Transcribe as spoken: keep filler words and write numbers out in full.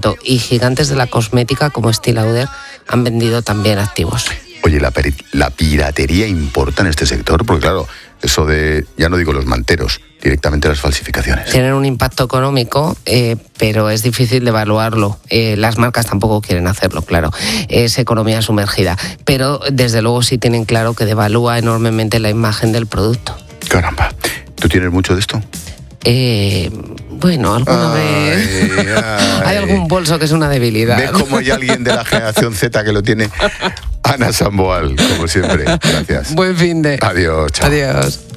efecto. Y gigantes de la cosmética como Estée Lauder han vendido también activos. Oye, ¿la, peri- ¿la piratería importa en este sector? Porque claro, eso de, ya no digo los manteros, directamente las falsificaciones. Tienen un impacto económico, eh, pero es difícil de evaluarlo. Eh, las marcas tampoco quieren hacerlo, claro. Es economía sumergida. Pero desde luego sí tienen claro que devalúa enormemente la imagen del producto. Caramba. ¿Tú tienes mucho de esto? Eh, bueno, alguna Ay, vez ay. hay algún bolso que es una debilidad. ¿Ves cómo hay alguien de la generación Z que lo tiene? Ana Samboal, como siempre. Gracias. Buen fin de. Adiós. Chao. Adiós.